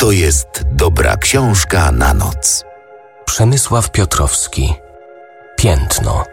to jest dobra książka na noc. Przemysław Piotrowski. Piętno.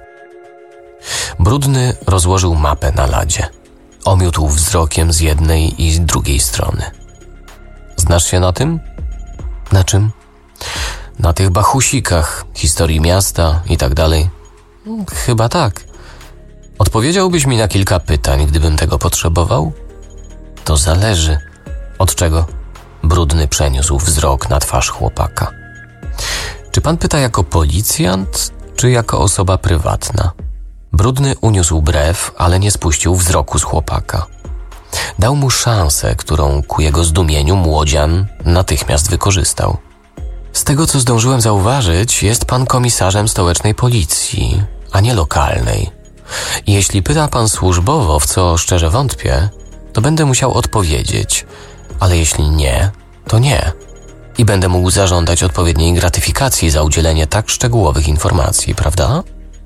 Brudny rozłożył mapę na ladzie. Omiótł wzrokiem z jednej i z drugiej strony. Znasz się na tym? Na czym? Na tych bachusikach, historii miasta i tak dalej. Chyba tak. Odpowiedziałbyś mi na kilka pytań, gdybym tego potrzebował? To zależy. Od czego? Brudny przeniósł wzrok na twarz chłopaka. Czy pan pyta jako policjant, czy jako osoba prywatna? Brudny uniósł brew, ale nie spuścił wzroku z chłopaka. Dał mu szansę, którą ku jego zdumieniu młodzian natychmiast wykorzystał. Z tego, co zdążyłem zauważyć, jest pan komisarzem stołecznej policji, a nie lokalnej. I jeśli pyta pan służbowo, w co szczerze wątpię, to będę musiał odpowiedzieć, ale jeśli nie, to nie. I będę mógł zażądać odpowiedniej gratyfikacji za udzielenie tak szczegółowych informacji, prawda?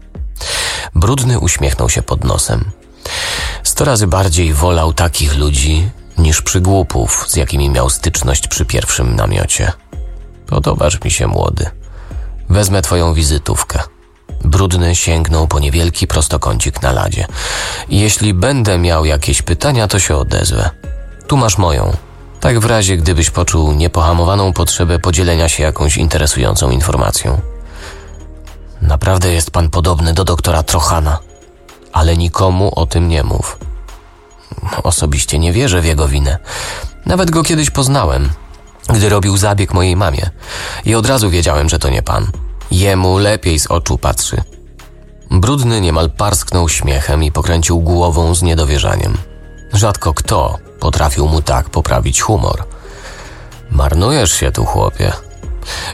Brudny uśmiechnął się pod nosem. 100 razy bardziej wolał takich ludzi niż przygłupów, z jakimi miał styczność przy pierwszym namiocie. Podobasz mi się, młody. Wezmę twoją wizytówkę. Brudny sięgnął po niewielki prostokącik na ladzie. Jeśli będę miał jakieś pytania, to się odezwę. Tu masz moją. Tak w razie, gdybyś poczuł niepohamowaną potrzebę podzielenia się jakąś interesującą informacją. Naprawdę jest pan podobny do doktora Trochana, ale nikomu o tym nie mów. Osobiście nie wierzę w jego winę. Nawet go kiedyś poznałem, gdy robił zabieg mojej mamie. I od razu wiedziałem, że to nie pan. Jemu lepiej z oczu patrzy. Brudny niemal parsknął śmiechem i pokręcił głową z niedowierzaniem. Rzadko kto potrafił mu tak poprawić humor. Marnujesz się tu, chłopie.